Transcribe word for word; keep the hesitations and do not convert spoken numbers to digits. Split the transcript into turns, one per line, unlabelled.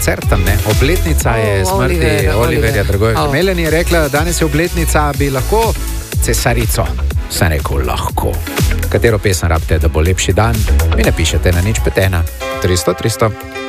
koncertom, ne? Obletnica
O,
je smrti
Oliverja,
Oliverja Dragojevega.
O.
Melanie je rekla, danes je obletnica, bi lahko cesarico. Sem rekel, lahko. Katero pesem rabite, da bo lepši dan? Mi napišete na nič pet ena tristo tristo.